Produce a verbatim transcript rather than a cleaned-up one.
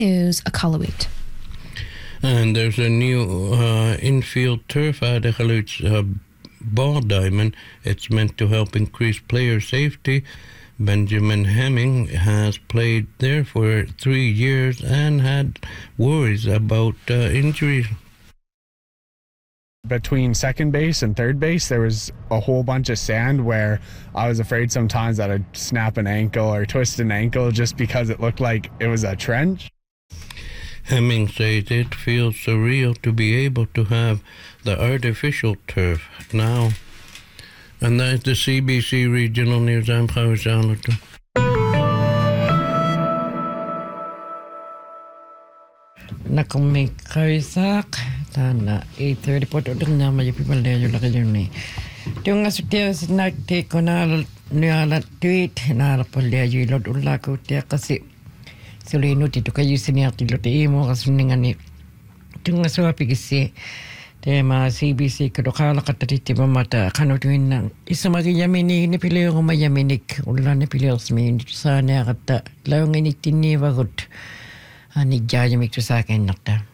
is a Kalawit. And there's a new uh, infield turf at the Haluch uh, ball diamond. It's meant to help increase player safety. Benjamin Hemming has played there for three years and had worries about uh, injuries. Between second base and third base, there was a whole bunch of sand where I was afraid sometimes that I'd snap an ankle or twist an ankle just because it looked like it was a trench. Hemming says it feels surreal to be able to have the artificial turf now. And that's the C B C Regional News. I'm Howard Jonathan. Nakumi Kaisak, Tana, eight thirty Port of Nama, you people there, you look at your knee. Doing us tears, night take on all Niala tweet, and I'll pull there, you lot Ulako, Tekasi. So they noted to Kayusiniati, Lotimo, as running on it. Doing us so happy to see. Tema C B C Kadokala Katariti Mamata, Kanotuin, Isamagi Yamini, Nipilio, Mayaminik, Ula Nipilios mean, Sana, long in it in neighborhood. And it judged me to sack and not